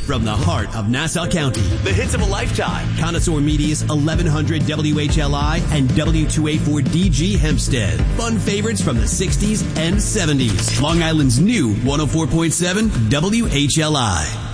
from the heart of Nassau County. The hits of a lifetime. Connoisseur Media's 1100 WHLI and W2A4DG Hempstead. Fun favorites from the 60s and 70s. Long Island's new 104.7 WHLI.